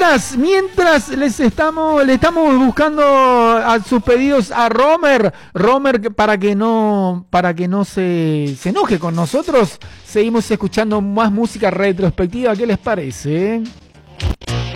Mientras le estamos buscando a sus pedidos a Romer, para que no se enoje con nosotros, seguimos escuchando más música retrospectiva. ¿Qué les parece?